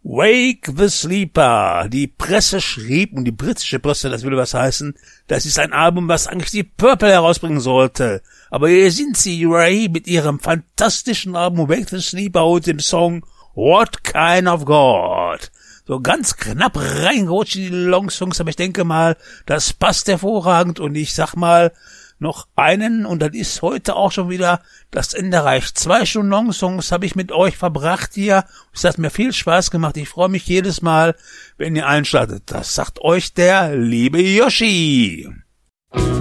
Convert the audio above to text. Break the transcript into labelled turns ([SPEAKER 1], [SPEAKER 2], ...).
[SPEAKER 1] Wake the Sleeper. Die Presse schrieb, und die britische Presse, das würde was heißen, das ist ein Album, was eigentlich die Purple herausbringen sollte. Aber hier sind sie, Ray, mit ihrem fantastischen Album Wake the Sleeper und dem Song What Kind of God. So ganz knapp reingerutscht in die Longsongs, aber ich denke mal, das passt hervorragend, und ich sag mal, noch einen, und das ist heute auch schon wieder das Ende erreicht. 2 Stunden Longsongs habe ich mit euch verbracht hier. Es hat mir viel Spaß gemacht. Ich freue mich jedes Mal, wenn ihr einschaltet. Das sagt euch der liebe Yoshi.